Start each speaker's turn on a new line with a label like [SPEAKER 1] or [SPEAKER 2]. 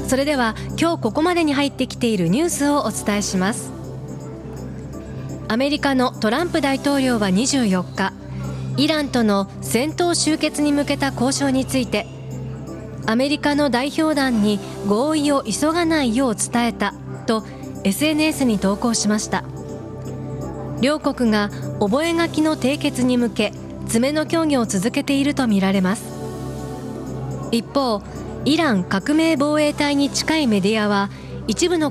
[SPEAKER 1] それでは今日ここまでに入ってきているニュースをお伝えします。アメリカのトランプ大統領は24日、イランとの戦闘終結に向けた交渉について、アメリカの代表団に合意を急がないよう伝えたと SNS に投稿しました。両国が覚書の締結に向け詰めの協議を続けているとみられます。一方、イラン革命防衛隊に近いメディアは一部の